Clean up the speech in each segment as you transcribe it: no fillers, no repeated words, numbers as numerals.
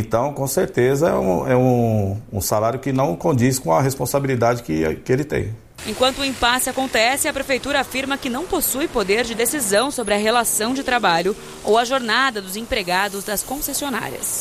Então, com certeza, é um salário que não condiz com a responsabilidade que ele tem. Enquanto o impasse acontece, a Prefeitura afirma que não possui poder de decisão sobre a relação de trabalho ou a jornada dos empregados das concessionárias.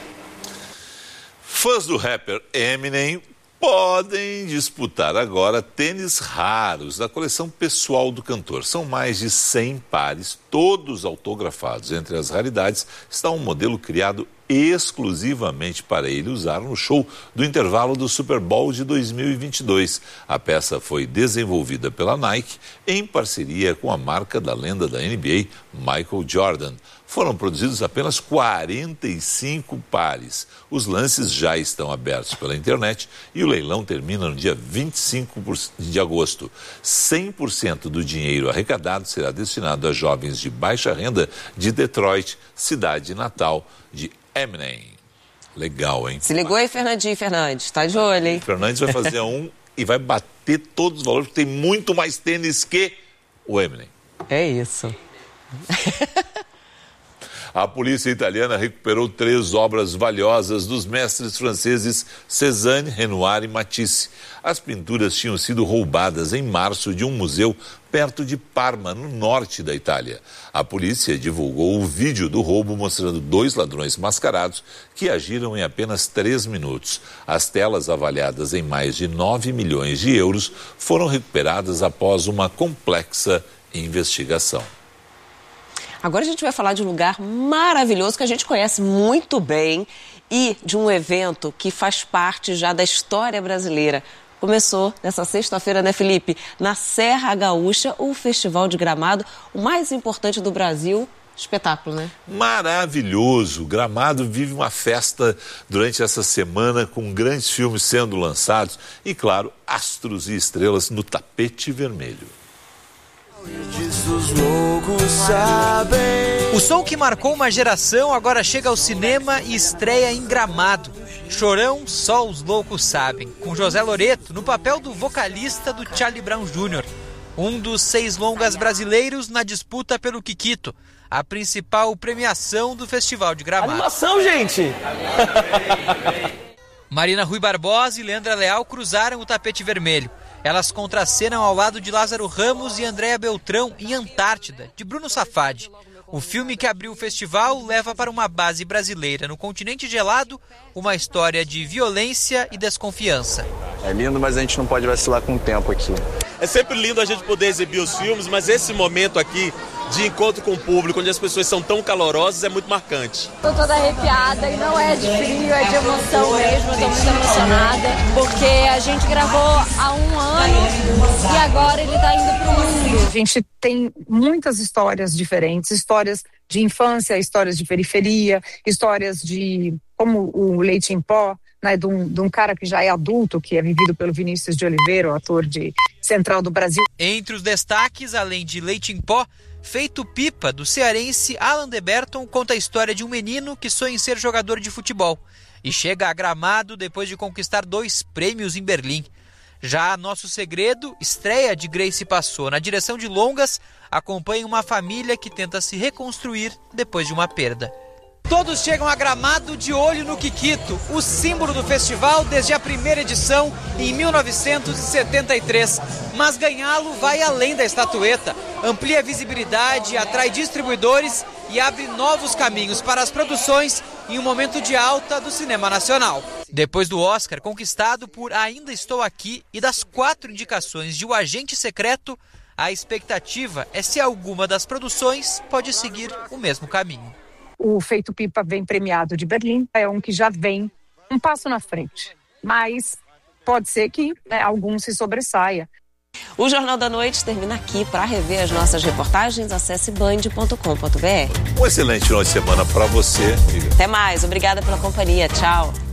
Fãs do rapper Eminem podem disputar agora tênis raros da coleção pessoal do cantor. São mais de 100 pares, todos autografados. Entre as raridades está um modelo criado exclusivamente para ele usar no show do intervalo do Super Bowl de 2022. A peça foi desenvolvida pela Nike em parceria com a marca da lenda da NBA, Michael Jordan. Foram produzidos apenas 45 pares. Os lances já estão abertos pela internet e o leilão termina no dia 25 de agosto. 100% do dinheiro arrecadado será destinado a jovens de baixa renda de Detroit, cidade natal de Eminem. Legal, hein? Se ligou aí, Fernandinho Fernandes. Tá de olho, hein? Fernandes vai fazer e vai bater todos os valores, porque tem muito mais tênis que o Eminem. É isso. A polícia italiana recuperou 3 obras valiosas dos mestres franceses Cézanne, Renoir e Matisse. As pinturas tinham sido roubadas em março de um museu perto de Parma, no norte da Itália. A polícia divulgou o vídeo do roubo mostrando 2 ladrões mascarados que agiram em apenas 3 minutos. As telas, avaliadas em mais de 9 milhões de euros, foram recuperadas após uma complexa investigação. Agora a gente vai falar de um lugar maravilhoso que a gente conhece muito bem e de um evento que faz parte já da história brasileira. Começou nessa sexta-feira, né, Felipe? Na Serra Gaúcha, o Festival de Gramado, o mais importante do Brasil. Espetáculo, né? Maravilhoso! Gramado vive uma festa durante essa semana com grandes filmes sendo lançados e, claro, astros e estrelas no tapete vermelho. O som que marcou uma geração agora chega ao cinema e estreia em Gramado. Chorão, só os loucos sabem, com José Loreto no papel do vocalista do Charlie Brown Jr., um dos 6 longas brasileiros na disputa pelo Kikito, a principal premiação do Festival de Gramado. Animação, gente! Marina Rui Barbosa e Leandra Leal cruzaram o tapete vermelho. Elas contracenam ao lado de Lázaro Ramos e Andréa Beltrão em Antártida, de Bruno Safadi. O filme que abriu o festival leva para uma base brasileira no continente gelado uma história de violência e desconfiança. É lindo, mas a gente não pode vacilar com o tempo aqui. É sempre lindo a gente poder exibir os filmes, mas esse momento aqui de encontro com o público, onde as pessoas são tão calorosas, é muito marcante. Estou toda arrepiada e não é de frio, é de emoção mesmo. Estou muito emocionada, porque a gente gravou há 1 ano e agora ele está indo para o mundo. A gente tem muitas histórias diferentes, histórias de infância, histórias de periferia, histórias de como o Leite em Pó, né, de um cara que já é adulto, que é vivido pelo Vinícius de Oliveira, o ator de Central do Brasil. Entre os destaques, além de Leite em Pó, Feito Pipa, do cearense Alan Deberton, conta a história de um menino que sonha em ser jogador de futebol e chega a Gramado depois de conquistar 2 prêmios em Berlim. Já Nosso Segredo, estreia de Grace Passou, na direção de longas, acompanha uma família que tenta se reconstruir depois de uma perda. Todos chegam a Gramado de olho no Kikito, o símbolo do festival desde a primeira edição em 1973. Mas ganhá-lo vai além da estatueta, amplia a visibilidade, atrai distribuidores e abre novos caminhos para as produções em um momento de alta do cinema nacional. Depois do Oscar conquistado por Ainda Estou Aqui e das 4 indicações de O Agente Secreto, a expectativa é se alguma das produções pode seguir o mesmo caminho. O Feito Pipa vem premiado de Berlim, é um que já vem um passo na frente, mas pode ser que algum se sobressaia. O Jornal da Noite termina aqui. Para rever as nossas reportagens, acesse band.com.br. Um excelente final de semana para você. Até mais, obrigada pela companhia, tchau.